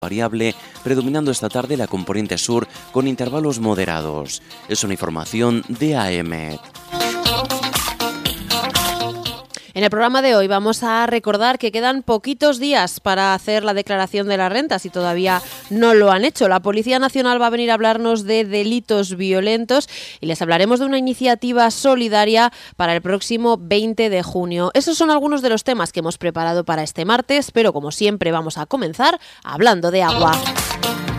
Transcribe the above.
variable, predominando esta tarde la componente sur con intervalos moderados. Es una información de AEMET. En el programa de hoy vamos a recordar que quedan poquitos días para hacer la declaración de la renta, si todavía no lo han hecho. La Policía Nacional va a venir a hablarnos de delitos violentos y les hablaremos de una iniciativa solidaria para el próximo 20 de junio. Esos son algunos de los temas que hemos preparado para este martes, pero como siempre vamos a comenzar hablando de agua.